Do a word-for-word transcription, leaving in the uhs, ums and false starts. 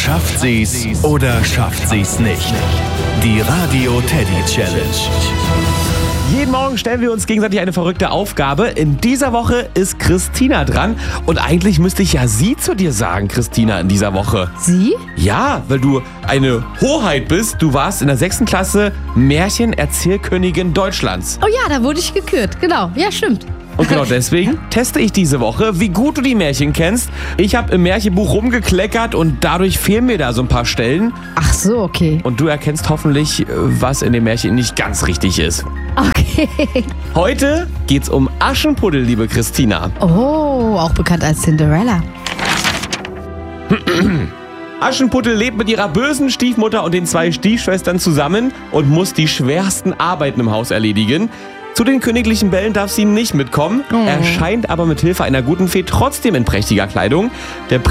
Schafft sie's oder schafft sie's nicht? Die Radio Teddy Challenge. Jeden Morgen stellen wir uns gegenseitig eine verrückte Aufgabe. In dieser Woche ist Christina dran. Und eigentlich müsste ich ja sie zu dir sagen, Christina, in dieser Woche. Sie? Ja, weil du eine Hoheit bist. Du warst in der sechsten Klasse Märchenerzählkönigin Deutschlands. Oh ja, da wurde ich gekürt. Genau, ja, stimmt. Und genau deswegen teste ich diese Woche, wie gut du die Märchen kennst. Ich habe im Märchenbuch rumgekleckert und dadurch fehlen mir da so ein paar Stellen. Ach so, okay. Und du erkennst hoffentlich, was in dem Märchen nicht ganz richtig ist. Okay. Heute geht's um Aschenputtel, liebe Christina. Oh, auch bekannt als Cinderella. Aschenputtel lebt mit ihrer bösen Stiefmutter und den zwei Stiefschwestern zusammen und muss die schwersten Arbeiten im Haus erledigen. Zu den königlichen Bällen darf sie nicht mitkommen, Oh. erscheint aber mit Hilfe einer guten Fee trotzdem in prächtiger Kleidung. Der